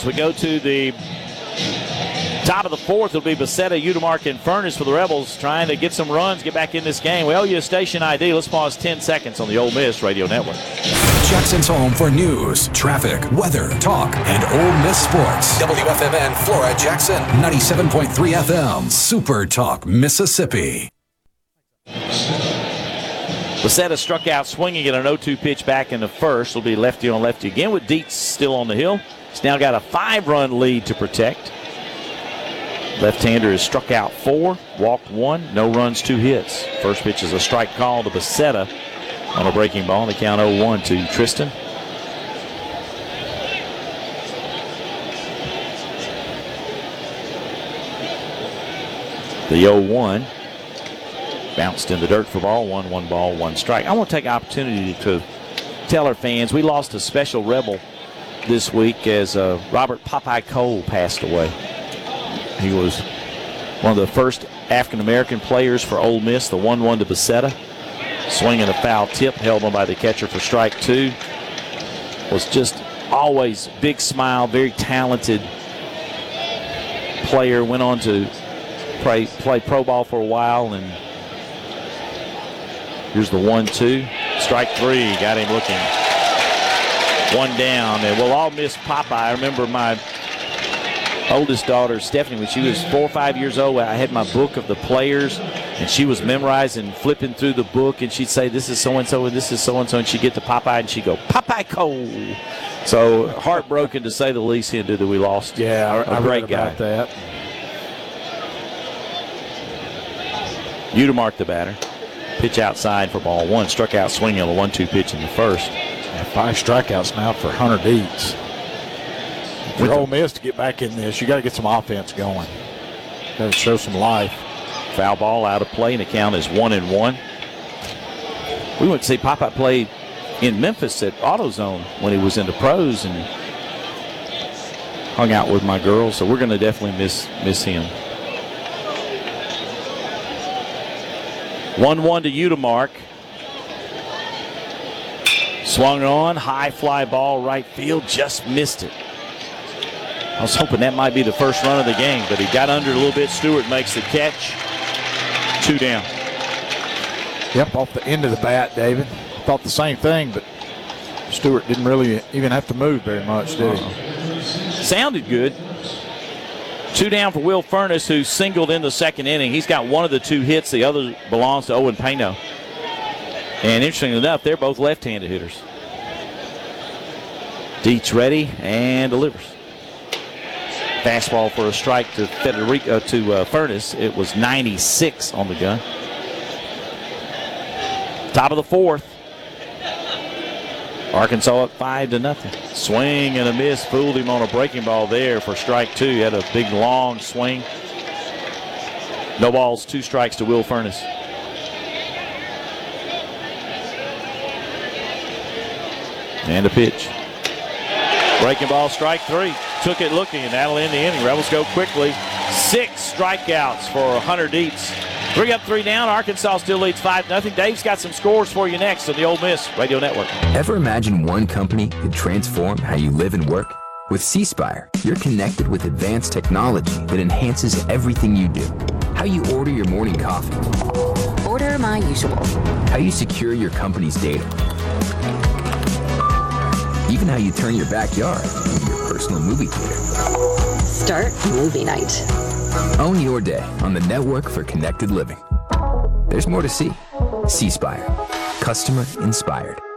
We go to the top of the fourth. It'll be Becerra, Udemark, and Furnace for the Rebels trying to get some runs, get back in this game. We owe you a station ID. Let's pause 10 seconds on the Ole Miss Radio Network. Jackson's home for news, traffic, weather, talk, and Ole Miss sports. WFMN Flora Jackson, 97.3 FM, Super Talk, Mississippi. Becerra struck out swinging at an 0-2 pitch back in the first. It'll be lefty on lefty again with Dietz still on the hill. He's now got a 5-run lead to protect. Left-hander has struck out 4, walked 1, no runs, 2 hits. First pitch is a strike call to Becerra on a breaking ball. The count 0-1 to Tristan. The 0-1 bounced in the dirt for ball 1, 1 ball, 1 strike. I want to take an opportunity to tell our fans we lost a special Rebel this week as Robert Popeye Cole passed away. He was one of the first African-American players for Ole Miss, the 1-1 to Becerra. Swinging a foul tip, held on by the catcher for strike 2. Was just always big smile, very talented player. Went on to play pro ball for a while, and here's the 1-2. Strike 3, got him looking. 1 down, and we'll all miss Popeye. I remember my oldest daughter, Stephanie, when she was 4 or 5 years old, I had my book of the players, and she was memorizing, flipping through the book, and she'd say, this is so-and-so, and this is so-and-so, and she'd get to Popeye, and she'd go, Popeye Cole. So heartbroken, to say the least, that we lost a great guy. About that. Udemark, the batter. Pitch outside for ball 1. Struck out swinging on a 1-2 pitch in the first. And 5 strikeouts now for Hunter Dietz. For Ole Miss to get back in this, you got to get some offense going. Got to show some life. Foul ball out of play, and the count is 1-1. We went to see Popeye play in Memphis at AutoZone when he was in the pros and hung out with my girls, so we're going to definitely miss him. 1-1 to Udemark. Swung on, high fly ball, right field, just missed it. I was hoping that might be the first run of the game, but he got under a little bit. Stewart makes the catch. 2 down. Yep, off the end of the bat, David. Thought the same thing, but Stewart didn't really even have to move very much, did he? Sounded good. 2 down for Will Furnace, who singled in the second inning. He's got one of the 2 hits. The other belongs to Owen Pano. And interestingly enough, they're both left-handed hitters. Dietz ready and delivers. Fastball for a strike to Furnace. It was 96 on the gun. Top of the fourth. Arkansas up 5-0. Swing and a miss. Fooled him on a breaking ball there for strike 2. He had a big, long swing. No balls, 2 strikes to Will Furnace. And a pitch. Breaking ball, strike 3. Took it looking, and that'll end the inning. Rebels go quickly. 6 strikeouts for Hunter Dietz. 3 up, 3 down. Arkansas still leads 5-0. Dave's got some scores for you next on the Ole Miss Radio Network. Ever imagine one company could transform how you live and work? With C-Spire, you're connected with advanced technology that enhances everything you do. How you order your morning coffee. Order my usual. How you secure your company's data. Even how you turn your backyard into your personal movie theater. Start movie night. Own your day on the network for connected living. There's more to see. C-Spire. Customer inspired.